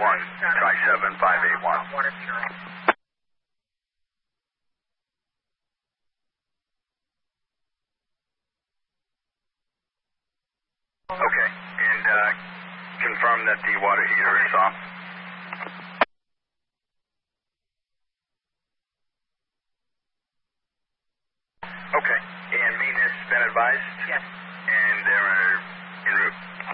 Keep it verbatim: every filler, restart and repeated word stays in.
one. Try seven five eight one. Okay, and uh, confirm that the water heater is off. Okay, and maintenance has been advised? Yes. And they're en route?